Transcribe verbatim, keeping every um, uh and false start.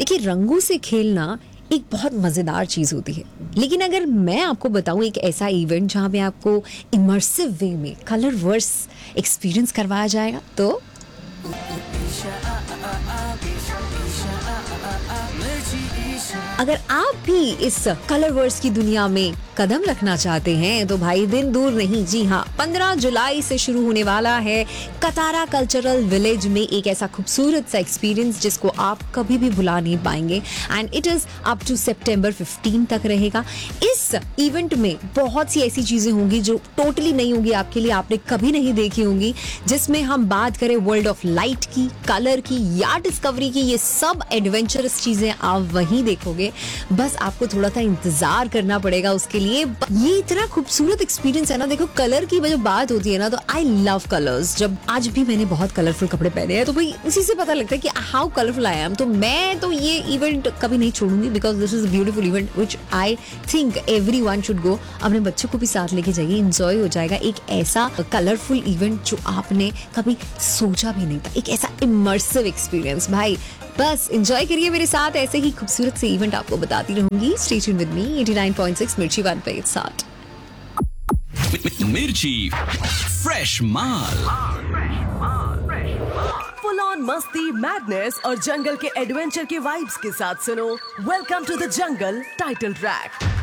देखिए, रंगों से खेलना एक बहुत मज़ेदार चीज़ होती है, लेकिन अगर मैं आपको बताऊं एक ऐसा इवेंट जहां पे आपको इमर्सिव वे में कलर वर्स एक्सपीरियंस करवाया जाएगा, तो अगर आप भी इस कलर वर्स की दुनिया में कदम रखना चाहते हैं तो भाई दिन दूर नहीं, जी हाँ, पंद्रह जुलाई से शुरू होने वाला है कतारा कल्चरल विलेज में एक ऐसा खूबसूरत सा एक्सपीरियंस जिसको आप कभी भी भुला नहीं पाएंगे, and it is up to सितंबर पंद्रह तक रहेगा। इस इवेंट में बहुत सी ऐसी चीजें होंगी जो टोटली नहीं होंगी आपके लिए, आपने कभी नहीं देखी होंगी, जिसमें हम बात करें वर्ल्ड ऑफ लाइट की, कलर की या डिस्कवरी की, ये सब एडवेंचरस चीजें आप वहीं देखोगे। बस आपको थोड़ा सा इंतजार करना पड़ेगा उसके लिए। ये इतना खूबसूरत एक्सपीरियंस है ना। देखो, कलर की जब बात होती है ना तो आई लव कलर्स। जब आज भी मैंने बहुत कलरफुल कपड़े पहने हैं तो भाई उसी से पता लगता है कि हाउ कलरफुल आई एम। तो मैं तो ये इवेंट कभी नहीं छोड़ूंगी because this is a beautiful event which I think everyone should go. अपने बच्चों को भी साथ लेके जाइए, एंजॉय हो जाएगा। एक ऐसा कलरफुल इवेंट जो आपने कभी सोचा भी नहीं था, एक ऐसा इमर्सिव एक्सपीरियंस। भाई बस एंजॉय करिए मेरे साथ, ऐसे ही खूबसूरत से इवेंट आपको बताती रहूंगी। स्टे ट्यून्ड विद मी नवासी पॉइंट सिक्स मिर्ची वन पे साथ। मिर्ची फ्रेश माल, फुल ऑन मस्ती, मैडनेस और जंगल के एडवेंचर के वाइब्स के साथ सुनो welcome to the jungle title track.